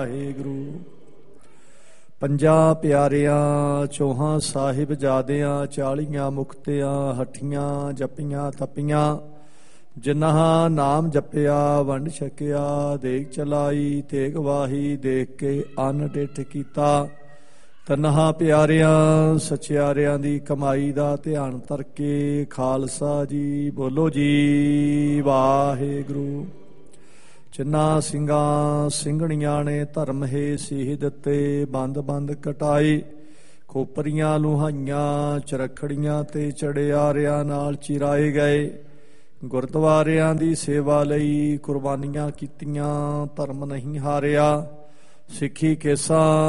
ਵਾਹਿਗੁਰੂ। ਪੰਜਾਂ ਪਿਆਰਿਆਂ ਚੌਹਾਂ ਸਾਹਿਬਜ਼ਾਦਿਆਂ 40 ਮੁਕਤਿਆਂ ਹੱਠੀਆਂ ਜਪੀਆਂ ਤਪੀਆਂ, ਜਿਨ੍ਹਾਂ ਨਾਮ ਜਪਿਆ ਵੰਡ ਛਕਿਆ, ਦੇਖ ਚਲਾਈ ਤੇਗ ਵਾਹੀ, ਦੇਖ ਕੇ ਅੰਨ ਡਿੱਠ ਕੀਤਾ। ਤਨਹਾਂ ਪਿਆਰਿਆਂ ਸਚਿਆਰਿਆਂ ਦੀ ਕਮਾਈ ਦਾ ਧਿਆਨ ਧਰ ਕੇ ਖਾਲਸਾ ਜੀ ਬੋਲੋ ਜੀ ਵਾਹਿਗੁਰੂ। ਜਿਨ੍ਹਾਂ ਸਿੰਘਾਂ ਸਿੰਘਣੀਆਂ ਨੇ ਧਰਮ ਹੈ ਸੀਹ ਦਿੱਤੇ, ਬੰਦ ਬੰਦ ਕਟਾਏ, ਖੋਪਰੀਆਂ ਲੁਹਾਈਆਂ, ਚਰਖੜੀਆਂ ਤੇ ਚੜਿਆਰਿਆਂ ਨਾਲ ਚਿਰਾਏ ਗਏ। ਗੁਰਦੁਆਰਿਆਂ ਦੀ ਸੇਵਾ ਲਈ ਕੁਰਬਾਨੀਆਂ ਕੀਤੀਆਂ, ਧਰਮ ਨਹੀਂ ਹਾਰਿਆ। ਸਿੱਖੀ ਕੇਸਾਂ